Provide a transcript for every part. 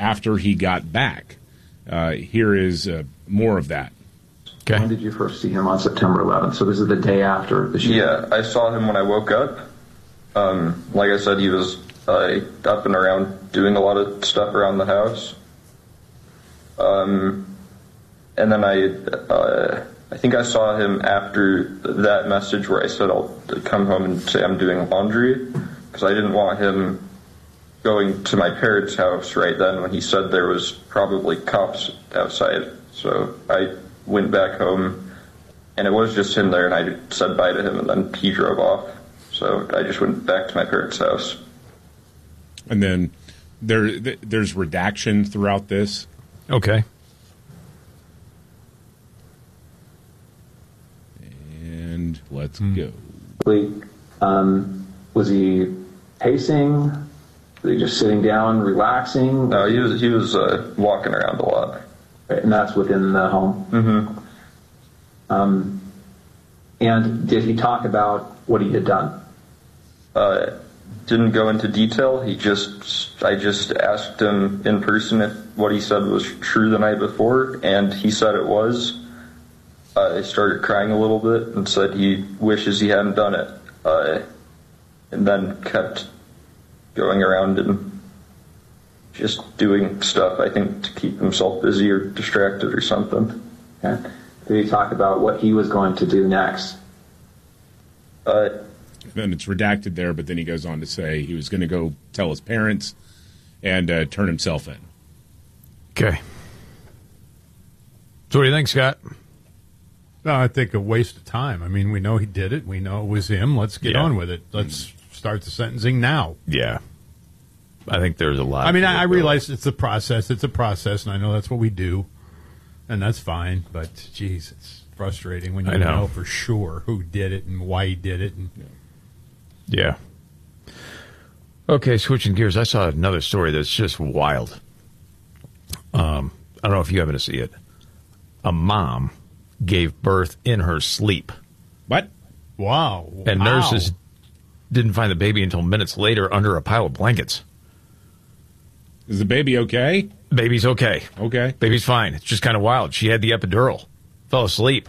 after he got back. Here is more of that. Okay. When did you first see him on September 11th? So this is the day after the shooting. Yeah, I saw him when I woke up. Like I said, he was up and around doing a lot of stuff around the house. And then I think I saw him after that message where I said I'll come home and say I'm doing laundry, because I didn't want him going to my parents' house right then when he said there was probably cops outside. So I went back home, and it was just him there, and I said bye to him, and then he drove off. So I just went back to my parents' house. And then there's redaction throughout this. Okay. And let's go. Was he pacing? Was he just sitting down, relaxing? No, he was walking around a lot. And that's within the home? Mm-hmm. And did he talk about what he had done? Didn't go into detail. I just asked him in person if what he said was true the night before, and he said it was. I started crying a little bit and said he wishes he hadn't done it, and then kept going around and just doing stuff, I think, to keep himself busy or distracted or something. Okay. Did he talk about what he was going to do next? Then it's redacted there, but then he goes on to say he was going to go tell his parents and turn himself in. Okay. So what do you think, Scott? No, I think a waste of time. I mean, we know he did it. We know it was him. Let's get on with it. Let's start the sentencing now. Yeah. I think there's a lot. I mean, I realize it's a process. It's a process, and I know that's what we do, and that's fine. But, geez, it's frustrating when you know for sure who did it and why he did it. And, yeah. Okay, switching gears. I saw another story that's just wild. I don't know if you happen to see it. A mom gave birth in her sleep. What? Wow. And nurses didn't find the baby until minutes later under a pile of blankets. Is the baby okay? Baby's okay. Okay. Baby's fine. It's just kind of wild. She had the epidural. Fell asleep.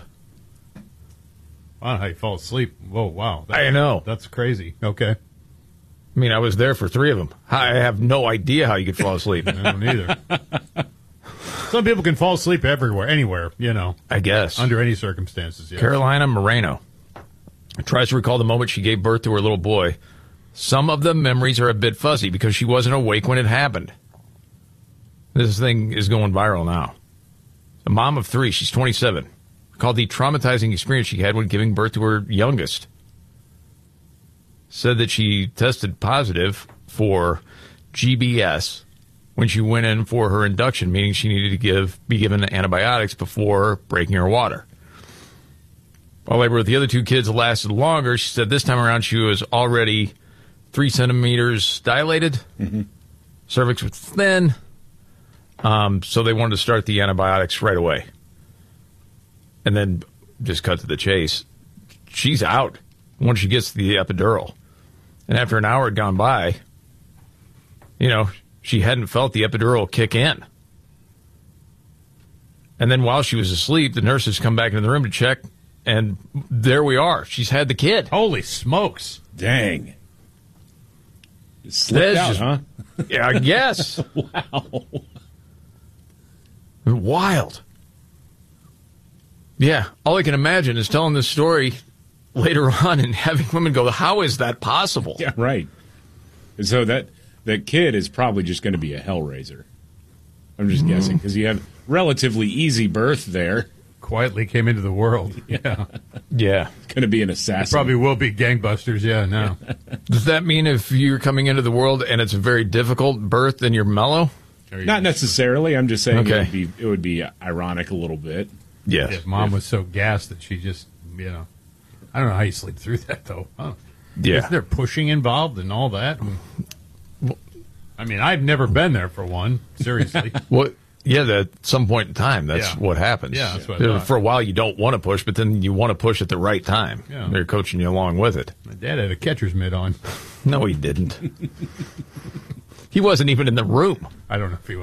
I don't know how you fall asleep. Whoa, wow. I know. That's crazy. Okay. I mean, I was there for 3 of them. I have no idea how you could fall asleep. I don't either. Some people can fall asleep everywhere, anywhere, I guess. under any circumstances. Yes. Carolina Moreno tries to recall the moment she gave birth to her little boy. Some of the memories are a bit fuzzy because she wasn't awake when it happened. This thing is going viral now. A mom of 3, she's 27, called the traumatizing experience she had when giving birth to her youngest. Said that she tested positive for GBS when she went in for her induction, meaning she needed to be given antibiotics before breaking her water. While labor with the other 2 kids lasted longer, she said this time around she was already 3 centimeters dilated. Mm-hmm. Cervix was thin. So they wanted to start the antibiotics right away. And then just cut to the chase. She's out once she gets the epidural. And after an hour had gone by, she hadn't felt the epidural kick in. And then while she was asleep, the nurses come back into the room to check, and there we are. She's had the kid. Holy smokes. Dang. It slipped out, huh? Yeah, I guess. Wow. Wild. Yeah, all I can imagine is telling this story later on and having women go, how is that possible? Yeah, right. And so that kid is probably just going to be a hellraiser. I'm just guessing, because you have relatively easy birth there. Quietly came into the world. Yeah. Yeah. It's going to be an assassin. Probably will be gangbusters, no. Does that mean if you're coming into the world and it's a very difficult birth, then you're mellow? Not necessarily. I'm just saying okay. it would be ironic a little bit. Yes. Yeah, Mom was so gassed that she just, I don't know how you sleep through that, though. Yeah. Isn't there pushing involved and all that? I mean, I've never been there for one, seriously. Well, yeah, at some point in time, that's what happens. Yeah, that's what I thought. For a while, you don't want to push, but then you want to push at the right time. Yeah. They're coaching you along with it. My dad had a catcher's mitt on. No, he didn't. He wasn't even in the room. I don't know if he was.